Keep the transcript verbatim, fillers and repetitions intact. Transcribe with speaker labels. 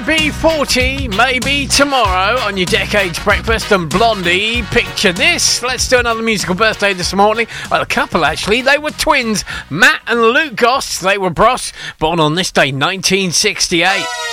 Speaker 1: might be forty, maybe tomorrow on your Decades Breakfast and Blondie. Picture this. Let's do another musical birthday this morning. Well, a couple actually. They were twins, Matt and Luke Goss. They were Bros, born on this day, nineteen sixty-eight.